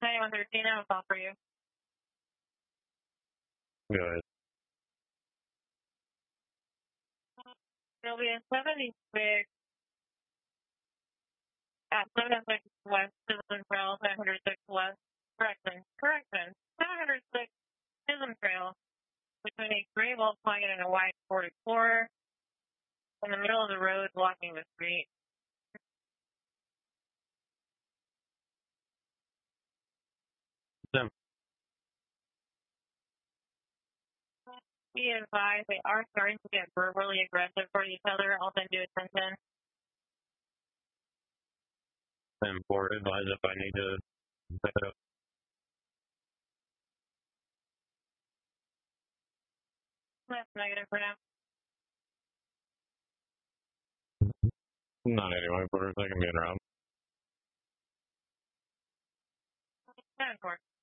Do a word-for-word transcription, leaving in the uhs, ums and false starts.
ninety-one thirteen, I have a call for you. Go ahead. It'll be a seventy-six at seven oh six West Chisholm Trail, seven oh six West. Correction, correction. seven oh six Chisholm Trail between a gray Volkswagen and a white Ford Explorer in the middle of the road blocking the street. Sim. Be advised, they are starting to get verbally aggressive for each other. I'll send you attention. Sim, for advise if I need to pick it up. That's negative for now. Not anyway, for a second being around. ten four.